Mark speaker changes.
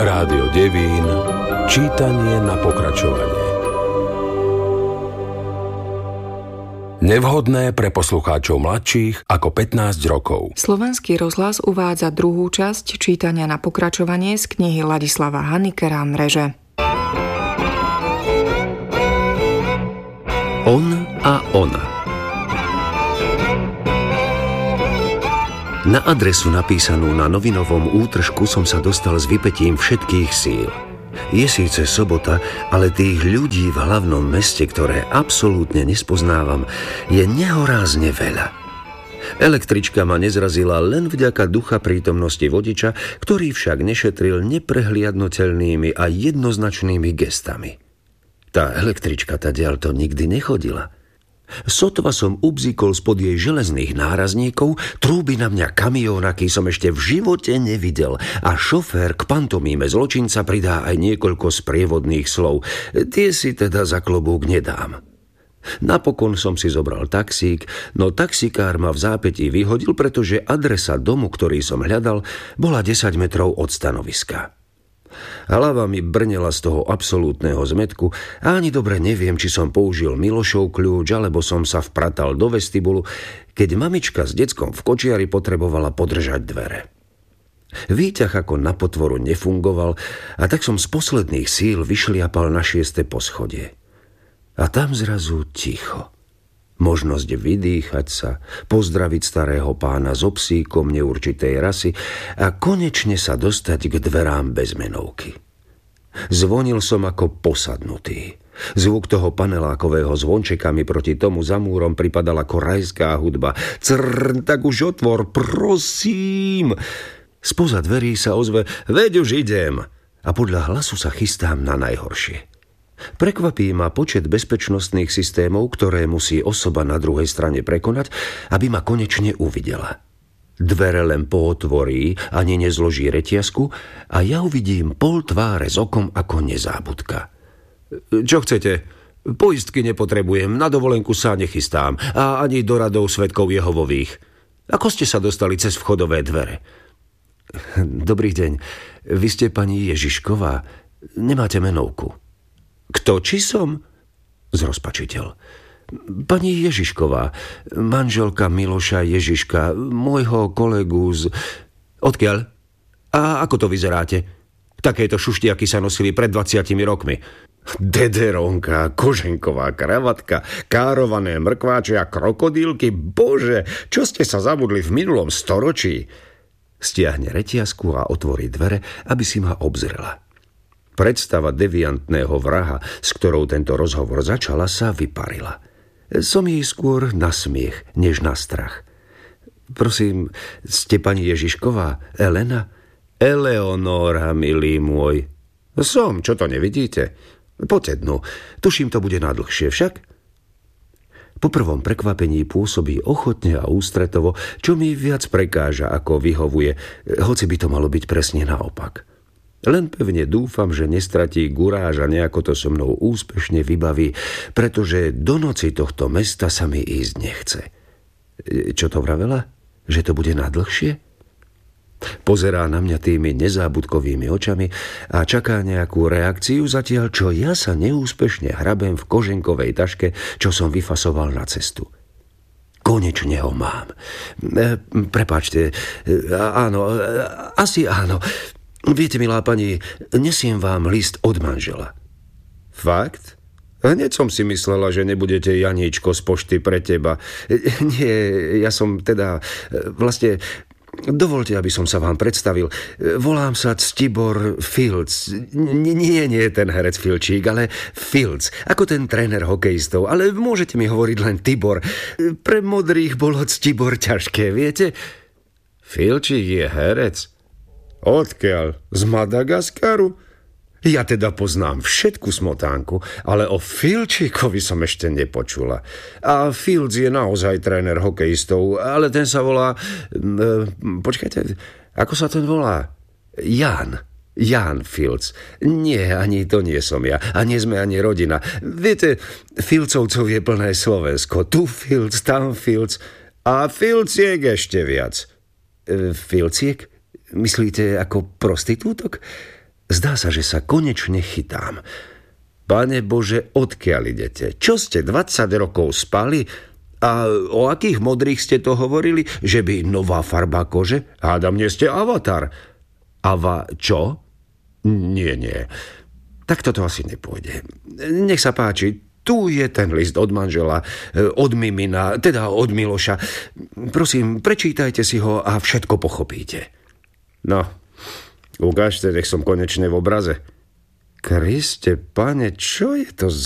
Speaker 1: Rádio Devín, čítanie na pokračovanie. Nevhodné pre poslucháčov mladších ako 15 rokov.
Speaker 2: Slovenský rozhlas uvádza druhú časť čítania na pokračovanie z knihy Ladislava Hanikera Mreže.
Speaker 3: On a ona. Na adresu napísanú na novinovom útržku som sa dostal s vypätím všetkých síl. Je síce sobota, ale tých ľudí v hlavnom meste, ktoré absolútne nespoznávam, je nehorázne veľa. Električka ma nezrazila len vďaka ducha prítomnosti vodiča, ktorý však nešetril neprehliadnutelnými a jednoznačnými gestami. Tá električka tadiaľto nikdy nechodila. Sotva som ubzikol spod jej železných nárazníkov, trúby na mňa kamión, aký som ešte v živote nevidel, a šofér k pantomíme zločinca pridá aj niekoľko sprievodných slov. Tie si teda za klobúk nedám. Napokon som si zobral taxík, no taxikár ma v zápätí vyhodil, pretože adresa domu, ktorý som hľadal, bola 10 metrov od stanoviska. Hlava mi brnela z toho absolútneho zmätku a ani dobre neviem, či som použil Milošov kľúč, alebo som sa vpratal do vestibulu, keď mamička s deckom v kočiari potrebovala podržať dvere. Výťah ako na potvoru nefungoval a tak som z posledných síl vyšliapal na 6. poschodie. A tam zrazu ticho. Možnosť vydýchať sa, pozdraviť starého pána so psíkom neurčitej rasy a konečne sa dostať k dverám bez menovky. Zvonil som ako posadnutý. Zvuk toho panelákového zvončeka mi proti tomu za múrom pripadal ako rajská hudba. Crn, tak už otvor, prosím! Spoza dverí sa ozve, veď už idem! A podľa hlasu sa chystám na najhoršie. Prekvapí ma počet bezpečnostných systémov, ktoré musí osoba na druhej strane prekonať, aby ma konečne uvidela. Dvere len pootvorí, ani nezloží reťazku a ja uvidím pol tváre s okom ako nezábudka. Čo chcete? Poistky nepotrebujem, na dovolenku sa nechystám a ani do radov svedkov Jehovových. Ako ste sa dostali cez vchodové dvere? Dobrý deň, vy ste pani Ježišková, nemáte menovku. Kto, či som? Zrozpačiteľ. Pani Ježišková, manželka Miloša Ježiška, môjho kolegu z... Odkiaľ? A ako to vyzeráte? Takéto šuštiaky sa nosili pred 20 rokmi. Dederonka, koženková kravatka, kárované mrkváče a krokodílky. Bože, čo ste sa zabudli v minulom storočí? Stiahne reťazku a otvorí dvere, aby si ma obzrela. Predstava deviantného vraha, s ktorou tento rozhovor začala, sa vyparila. Som jej skôr na smiech, než na strach. Prosím, ste pani Ježišková, Elena? Eleonóra, milý môj. Som, čo to nevidíte? Poďte dnu, tuším, to bude nadlhšie však. Po prvom prekvapení pôsobí ochotne a ústretovo, čo mi viac prekáža, ako vyhovuje, hoci by to malo byť presne naopak. Len pevne dúfam, že nestratí guráž a nejako to so mnou úspešne vybaví, pretože do noci tohto mesta sa mi ísť nechce. Čo to vravela? Že to bude nadlhšie? Pozerá na mňa tými nezábudkovými očami a čaká nejakú reakciu, zatiaľ čo ja sa neúspešne hrabem v koženkovej taške, čo som vyfasoval na cestu. Konečne ho mám. Prepáčte, áno, asi áno. Viete, milá pani, nesiem vám list od manžela. Fakt? Hneď som si myslela, že nebudete Janíčko z pošty pre teba. Nie, ja som teda... Vlastne, dovolte, aby som sa vám predstavil. Volám sa Ctibor Filc. Nie ten herec Filčík, ale Filc. Ako ten tréner hokejistov. Ale môžete mi hovoriť len Tibor. Pre modrých bolo Ctibor ťažké, viete? Filčík je herec? Odkiaľ? Z Madagaskaru? Ja teda poznám všetku smotánku, ale o Filčíkovi som ešte nepočula. A Filc je naozaj tréner hokejistov, ale ten sa volá... počkajte, ako sa ten volá? Jan Filc. Nie, ani to nie som ja. A nie sme ani rodina. Viete, Filcovcov je plné Slovensko. Tu Filc, tam Filc. A Filciek ešte viac. Filciek? Myslíte ako prostitútok? Zdá sa, že sa konečne chytám. Pane Bože, odkiaľ idete? Čo ste 20 rokov spali? A o akých modrých ste to hovorili? Že by nová farba kože? Hádam, nie ste Avatar. Čo? Nie. Tak toto asi nepôjde. Nech sa páči, tu je ten list od manžela, od Mimina, teda od Miloša. Prosím, prečítajte si ho a všetko pochopíte. No, ukážte, nech som konečne v obraze. Kriste, pane, čo je to